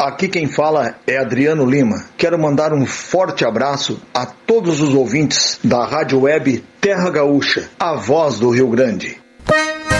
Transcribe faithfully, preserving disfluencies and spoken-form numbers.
Aqui quem fala é Adriano Lima. Quero mandar um forte abraço a todos os ouvintes da Rádio Web Terra Gaúcha, a voz do Rio Grande.